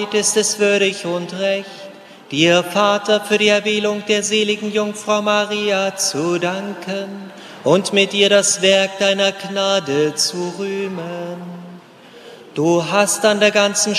ist es würdig und recht, dir, Vater, für die Erwählung der seligen Jungfrau Maria zu danken und mit ihr das Werk deiner Gnade zu rühmen. Du hast an der ganzen